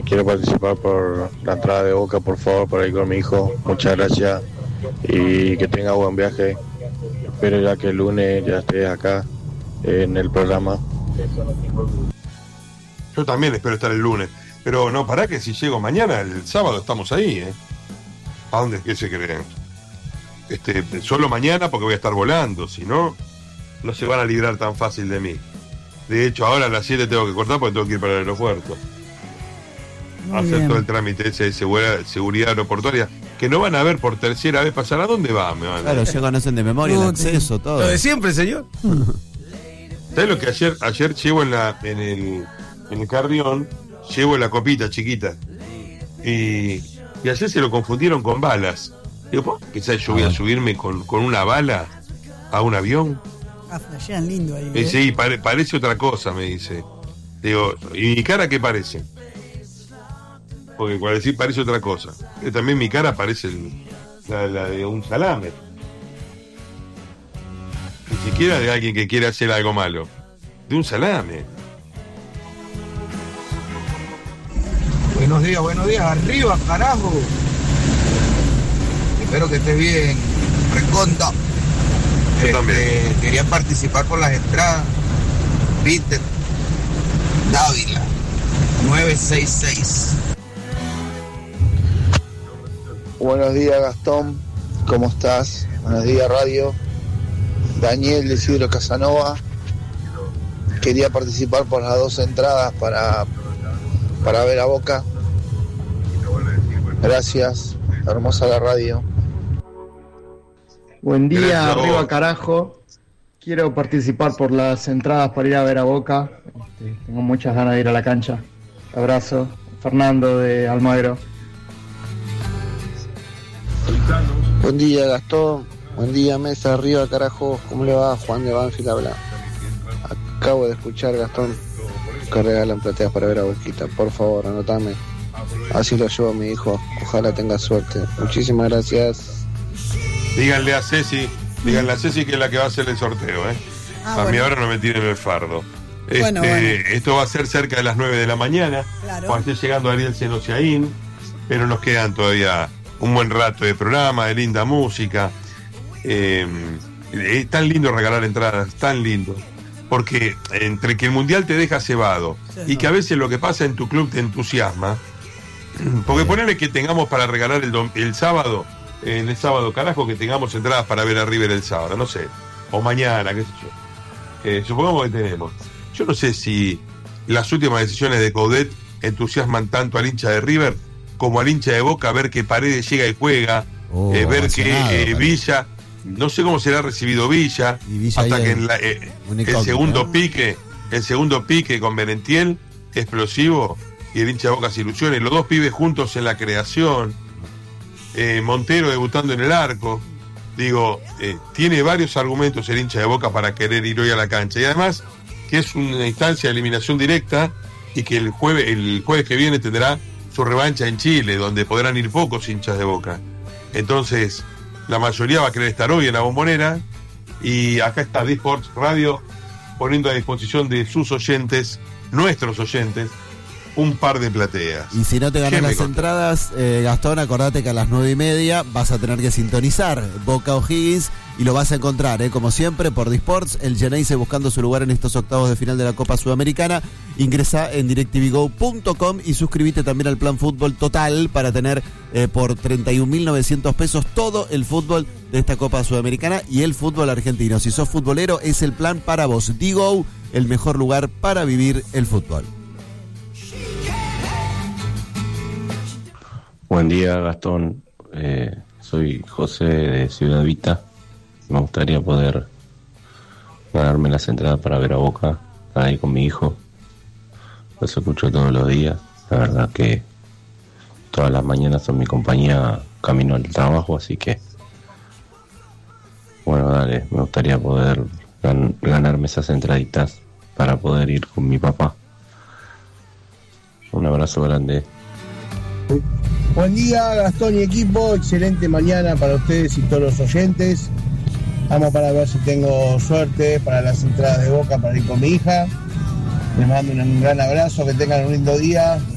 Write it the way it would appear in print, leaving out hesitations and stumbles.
quiero participar por la entrada de Boca, por favor, para ir con mi hijo. Muchas gracias y que tenga buen viaje. Espero ya que el lunes ya estés acá en el programa. Yo también espero estar el lunes. Pero no, pará que si llego mañana, el sábado estamos ahí, ¿eh? ¿A dónde? ¿Qué se creen? Solo mañana porque voy a estar volando, si no, no se van a librar tan fácil de mí. De hecho, ahora a las 7 tengo que cortar porque tengo que ir para el aeropuerto. Hacer todo el trámite ese de seguridad aeroportuaria, que no van a ver por tercera vez pasar. ¿A dónde va? Me van a Claro, ya conocen de memoria el acceso, todo. Lo de siempre, señor. ¿Sabes lo que ayer llevo en el carrión? Llevo la copita chiquita. Y ayer se lo confundieron con balas. Digo, quizás yo voy a subirme con una bala a un avión. Flashean lindo ahí. Sí, parece otra cosa, me dice. Digo, ¿y mi cara qué parece? Porque cuando decir parece otra cosa. También mi cara parece la de un salame. Ni siquiera de alguien que quiere hacer algo malo. De un salame. Buenos días, arriba, carajo. Espero que estés bien, Reconda. Quería participar por las entradas. Peter Dávila 966. Buenos días, Gastón, ¿cómo estás? Buenos días, radio. Daniel de Isidro Casanova. Quería participar por las 2 entradas para ver a Boca. Gracias, hermosa la radio. Buen día, arriba carajo. Quiero participar por las entradas para ir a ver a Boca. Tengo muchas ganas de ir a la cancha. Abrazo, Fernando de Almagro. Buen día, Gastón. Buen día, mesa, arriba carajo. ¿Cómo le va? Juan de Banfield habla. Acabo de escuchar, Gastón, que regalan plateas para ver a Boquita. Por favor, anotame. Así lo llevo a mi hijo. Ojalá tenga suerte. Muchísimas gracias. Díganle a Ceci que es la que va a hacer el sorteo, ¿eh? A mí ahora no me tiren el fardo. Bueno. Esto va a ser cerca de las 9 de la mañana. Claro. Cuando esté llegando Ariel Senociaín. Pero nos quedan todavía un buen rato de programa, de linda música. Es tan lindo regalar entradas, tan lindo. Porque entre que el mundial te deja cebado y que a veces lo que pasa en tu club te entusiasma. Porque ponerle que tengamos para regalar el sábado, en el sábado, carajo, que tengamos entradas para ver a River el sábado, no sé, o mañana, qué sé yo. Supongamos que tenemos. Yo no sé si las últimas decisiones de Coudet entusiasman tanto al hincha de River como al hincha de Boca, ver que Paredes llega y juega, ver que Villa, no sé cómo será recibido Villa hasta que el segundo pique con Merentiel, explosivo, y el hincha de Boca se ilusione, los dos pibes juntos en la creación, Montero debutando en el arco. Digo, tiene varios argumentos el hincha de Boca para querer ir hoy a la cancha, y además que es una instancia de eliminación directa y que el jueves que viene tendrá su revancha en Chile, donde podrán ir pocos hinchas de Boca. Entonces la mayoría va a querer estar hoy en la Bombonera, y acá está D-Sports Radio poniendo a disposición de sus oyentes, nuestros oyentes, un par de plateas. Y si no te ganas las entradas, Gastón, acordate que a las 9:30 vas a tener que sintonizar Boca O'Higgins, y lo vas a encontrar, como siempre, por D-Sports, el Geneise buscando su lugar en estos octavos de final de la Copa Sudamericana. Ingresa en DirecTVGo.com y suscríbete también al Plan Fútbol Total para tener por 31.900 pesos todo el fútbol de esta Copa Sudamericana y el fútbol argentino. Si sos futbolero, es el plan para vos. Digo, el mejor lugar para vivir el fútbol. Buen día, Gastón. Soy José de Ciudad Vita. Me gustaría poder ganarme las entradas para ver a Boca ahí con mi hijo. Los escucho todos los días. La verdad que todas las mañanas son mi compañía camino al trabajo, así que bueno, dale, me gustaría poder ganarme esas entraditas para poder ir con mi papá. Un abrazo grande. Buen día, Gastón y equipo, excelente mañana para ustedes y todos los oyentes. Vamos para ver si tengo suerte para las entradas de Boca para ir con mi hija. Les mando un gran abrazo, que tengan un lindo día